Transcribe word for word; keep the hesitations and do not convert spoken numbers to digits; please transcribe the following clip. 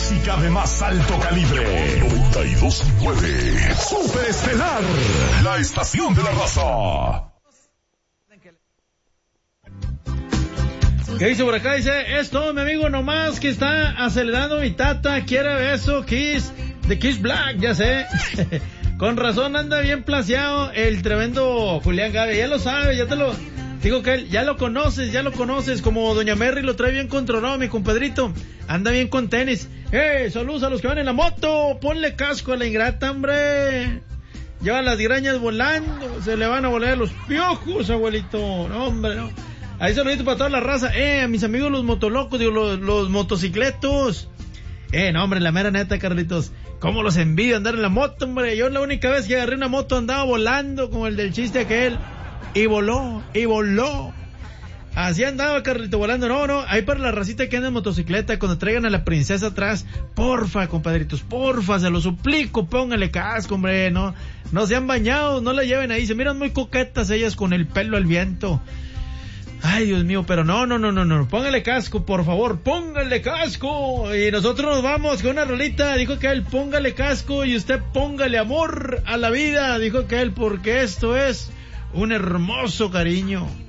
música de más alto calibre. noventa y dos punto nueve. Super Estelar, la estación de la raza. ¿Qué dice por acá? Dice, es todo mi amigo nomás que está acelerando mi tata, quiere eso, Kiss, de Kiss Black, ya sé. Con razón anda bien plaseado el tremendo Julián Gabe, ya lo sabe, ya te lo digo que él, ya lo conoces, ya lo conoces, como Doña Merry lo trae bien controlado, mi compadrito, anda bien con tenis. ¡Eh, saludos a los que van en la moto! Ponle casco a la ingrata, hombre. Lleva las grañas volando, se le van a volar los piojos, abuelito. No, hombre, no. Ahí saludito para toda la raza. Eh, a mis amigos los motolocos, digo, los, los motocicletos. Eh, no, hombre, la mera neta, Carlitos. ¿Cómo los envidio andar en la moto, hombre? Yo la única vez que agarré una moto andaba volando, como el del chiste aquel. Y voló, y voló. Así andaba, Carlito, volando. No, no, ahí para la racita que anda en motocicleta, cuando traigan a la princesa atrás, porfa, compadritos, porfa, se lo suplico, póngale casco, hombre, no, no se han bañado, no la lleven ahí, se miran muy coquetas ellas con el pelo al viento. Ay, Dios mío, pero no, no, no, no, no, póngale casco, por favor, póngale casco. Y nosotros nos vamos con una rolita, dijo que él, póngale casco y usted póngale amor a la vida, dijo que él, porque esto es un hermoso cariño.